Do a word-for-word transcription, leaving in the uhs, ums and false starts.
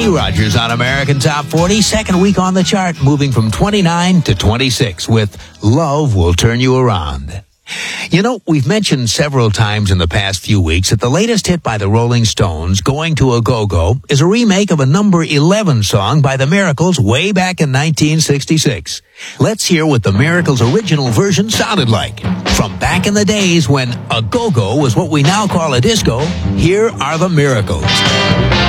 Rogers on American Top forty, second week on the chart, moving from twenty-nine to twenty-six with Love Will Turn You Around. You know, we've mentioned several times in the past few weeks that the latest hit by the Rolling Stones, Going to a Go-Go, is a remake of a number eleven song by the Miracles way back in nineteen sixty-six. Let's hear what the Miracles' original version sounded like. From back in the days when a go-go was what we now call a disco, here are the Miracles.